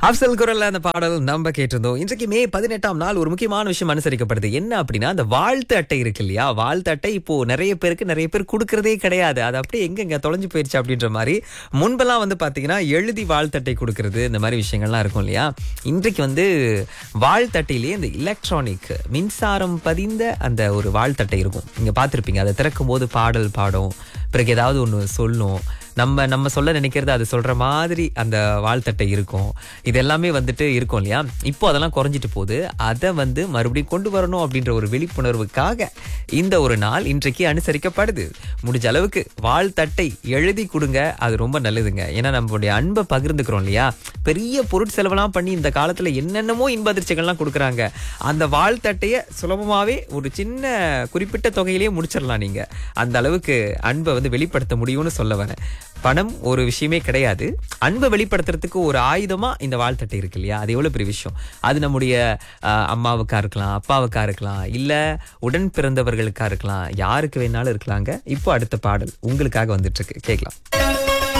அப்சல் குரல்ல அந்த பாடல் நம்ம கேட்டிருந்தோம். இன்றைக்கு மே 18ஆம் நாள் ஒரு முக்கியமான விஷயம் அனுசரிக்கப்படுது. என்ன அப்படின்னா, அந்த வாழ்த்து அட்டை இருக்கு இல்லையா? வாழ்த்து அட்டை இப்போ நிறைய பேர் கொடுக்கறதே கிடையாது. அது அப்படியே எங்கெங்க தொலைஞ்சு போயிருச்சு அப்படின்ற மாதிரி. முன்பெல்லாம் வந்து பாத்தீங்கன்னா எழுதி வாழ்த்து அட்டை கொடுக்கறது இந்த மாதிரி விஷயங்கள்லாம் இருக்கும் இல்லையா? இன்றைக்கு வந்து வாழ்த்து அட்டையிலேயே இந்த எலக்ட்ரானிக் மின்சாரம் பதிந்த அந்த ஒரு வாழ்த்து அட்டை இருக்கும். நீங்க பார்த்திருப்பீங்க. அதை திறக்கும் போது பாடல் பாடும், பிறகு ஏதாவது ஒண்ணு சொல்லும். நம்ம சொல்ல நினைக்கிறது அது சொல்ற மாதிரி அந்த வாழ்த்தட்டை இருக்கும். இது எல்லாமே வந்துட்டு இருக்கும் இல்லையா? இப்போ அதெல்லாம் குறைஞ்சிட்டு போகுது. அதை வந்து மறுபடியும் கொண்டு வரணும் அப்படின்ற ஒரு விழிப்புணர்வுக்காக இந்த ஒரு நாள் இன்றைக்கு அனுசரிக்கப்படுது. முடிஞ்ச அளவுக்கு வாழ்த்தட்டை எழுதி கொடுங்க, அது ரொம்ப நல்லதுங்க. ஏன்னா நம்மளுடைய அன்பை பகிர்ந்துக்கிறோம் இல்லையா? பெரிய பொருட்செலவெல்லாம் பண்ணி இந்த காலத்துல என்னென்னமோ இன்ப அதிர்ச்சிகள்லாம் கொடுக்குறாங்க. அந்த வாழ்த்தட்டையை சுலபமாவே ஒரு சின்ன குறிப்பிட்ட தொகையிலேயே முடிச்சிடலாம். நீங்க அந்த அளவுக்கு அன்பை வந்து வெளிப்படுத்த முடியும்னு சொல்ல வரேன். பணம் ஒரு விஷயமே கிடையாது. அன்பை வெளிப்படுத்துறதுக்கு ஒரு ஆயுதமா இந்த வாழ்த்தட்டை இருக்கு இல்லையா? அது எவ்வளவு பெரிய விஷயம். அது நம்முடைய அம்மாவுக்கா இருக்கலாம், அப்பாவுக்கா இருக்கலாம், இல்ல உடன் பிறந்தவர்களுக்கா இருக்கலாம், யாருக்கு வேணாலும் இருக்கலாங்க. இப்போ அடுத்த பாடல் உங்களுக்காக வந்துட்டு இருக்கு, கேட்கலாம்.